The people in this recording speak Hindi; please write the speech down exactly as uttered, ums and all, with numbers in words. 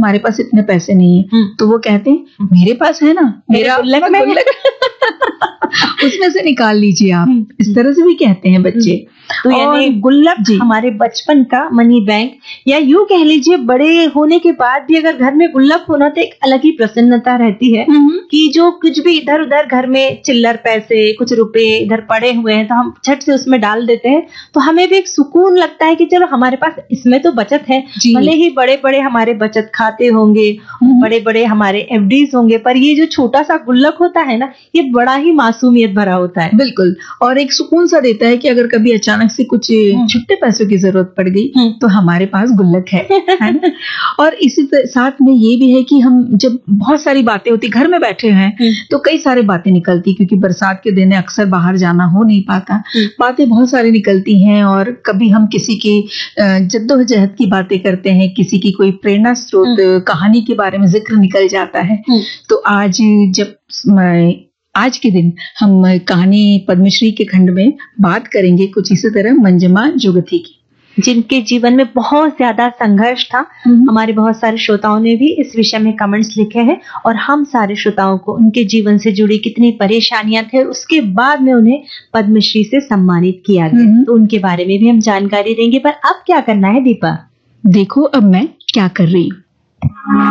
हमारे पास इतने पैसे नहीं है, तो वो कहते हैं मेरे पास है ना, मेरा गुल्लक में उसमें से निकाल लीजिए आप। इस तरह से भी कहते हैं बच्चे। तो यानी गुल्लक हमारे बचपन का मनी बैंक, या यूं कह लीजिए बड़े होने के बाद भी अगर घर में गुल्लक होना तो एक अलग ही प्रसन्नता रहती है कि जो कुछ भी इधर उधर घर में चिल्लर पैसे, कुछ रुपए इधर पड़े हुए हैं तो हम झट से उसमें डाल देते हैं, तो हमें भी एक सुकून लगता है कि चलो हमारे पास इसमें तो बचत है। भले ही बड़े बड़े हमारे बचत खाते होंगे, बड़े बड़े हमारे एफडीज होंगे, पर ये जो छोटा सा गुल्लक होता है ना, ये बड़ा ही मासूमियत भरा होता है। बिल्कुल, और एक सुकून सा देता है कि अगर कभी अचानक से कुछ छुट्टे पैसों की जरूरत पड़ गई तो हमारे पास गुल्लक है, है ना? और इसी साथ में ये भी है कि हम जब बहुत सारी बातें होती, घर में बैठे हैं तो कई सारी बातें निकलती, क्योंकि बरसात के दिन अक्सर बाहर जाना हो नहीं पाता, बातें बहुत सारी निकलती हैं। और कभी हम किसी की जद्दोजहद की बातें करते हैं, किसी की कोई प्रेरणा स्रोत कहानी के बारे में जिक्र निकल जाता है। तो आज जब आज के दिन हम कहानी पद्मश्री के खंड में बात करेंगे कुछ इसी तरह मंजमा जोगथी की, जिनके जीवन में बहुत ज्यादा संघर्ष था। हमारे बहुत सारे श्रोताओं ने भी इस विषय में कमेंट्स लिखे हैं और हम सारे श्रोताओं को उनके जीवन से जुड़ी कितनी परेशानियां थे, उसके बाद में उन्हें पद्मश्री से सम्मानित किया गया, तो उनके बारे में भी हम जानकारी देंगे। पर अब क्या करना है दीपा? देखो अब मैं क्या कर रही हूँ।